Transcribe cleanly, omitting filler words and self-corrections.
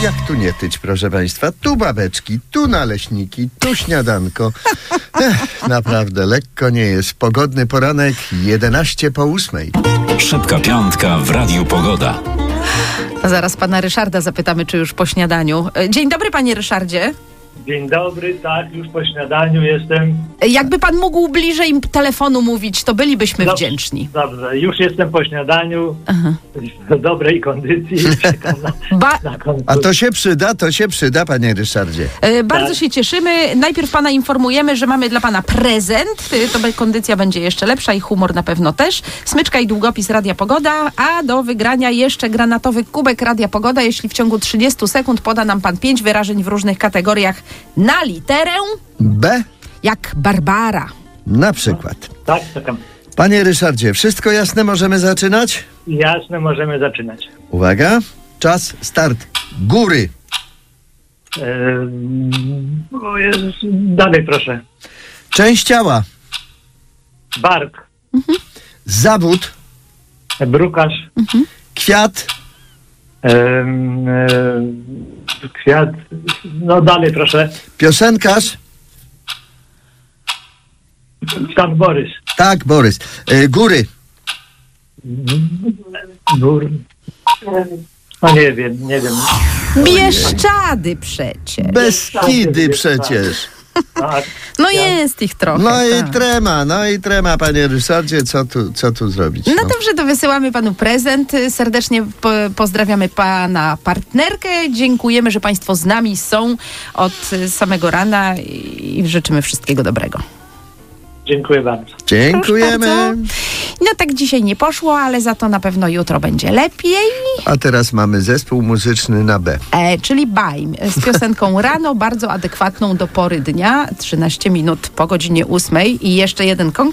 jak tu nie tyć, proszę państwa? Tu babeczki, tu naleśniki, tu śniadanko. Naprawdę, lekko nie jest. Pogodny poranek, 11:08. Szybka piątka w Radiu Pogoda. Zaraz pana Ryszarda zapytamy, czy już po śniadaniu. Dzień dobry, panie Ryszardzie. Dzień dobry, tak, już po śniadaniu jestem. Jakby pan mógł bliżej telefonu mówić, to bylibyśmy wdzięczni. Dobrze, już jestem po śniadaniu. W dobrej kondycji. A to się przyda, panie Ryszardzie. Bardzo się cieszymy. Najpierw pana informujemy, że mamy dla pana prezent. To kondycja będzie jeszcze lepsza i humor na pewno też. Smyczka i długopis Radia Pogoda, a do wygrania jeszcze granatowy kubek Radia Pogoda, jeśli w ciągu 30 sekund poda nam pan 5 wyrażeń w różnych kategoriach na literę B. Jak Barbara. Na przykład. Tak, czekam. Panie Ryszardzie, wszystko jasne, możemy zaczynać? Jasne, możemy zaczynać. Uwaga, czas, start. Góry. O Jezus, dalej proszę. Część ciała. Bark, Zawód. brukarz, Kwiat. kwiat, no dalej proszę. Piosenkarz. Pan Borys. Tak, Borys. Góry. Gór. No nie wiem. Bieszczady przecież. Beskidy przecież. Tak. No jest ich trochę. No i trema, panie Ryszardzie, co tu zrobić? No dobrze, to wysyłamy panu prezent. Serdecznie pozdrawiamy pana partnerkę. Dziękujemy, że państwo z nami są od samego rana i życzymy wszystkiego dobrego. Dziękuję bardzo. Dziękujemy. No tak dzisiaj nie poszło, ale za to na pewno jutro będzie lepiej. A teraz mamy zespół muzyczny na B. Czyli Bajm z piosenką Rano, bardzo adekwatną do pory dnia, 13 minut po godzinie 8 i jeszcze jeden